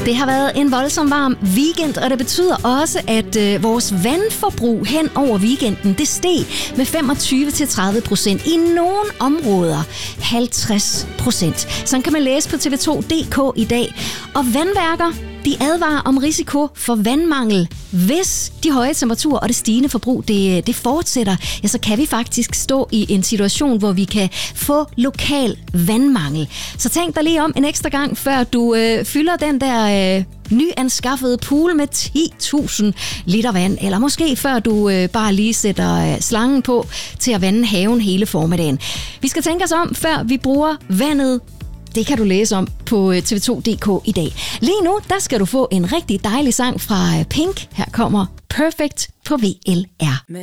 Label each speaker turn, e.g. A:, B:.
A: Det har været en voldsom varm weekend, og det betyder også, at vores vandforbrug hen over weekenden, det steg med 25-30%. I nogle områder 50%. Sådan kan man læse på tv2.dk i dag. Og vandværker, de advarer om risiko for vandmangel. Hvis de høje temperaturer og det stigende forbrug det fortsætter, ja, så kan vi faktisk stå i en situation, hvor vi kan få lokal vandmangel. Så tænk dig lige om en ekstra gang, før du fylder den der nyanskaffede pool med 10.000 liter vand. Eller måske før du bare lige sætter slangen på til at vande haven hele formiddagen. Vi skal tænke os om, før vi bruger vandet. Det kan du læse om på tv2.dk i dag. Lige nu, der skal du få en rigtig dejlig sang fra Pink. Her kommer Perfect på VLR.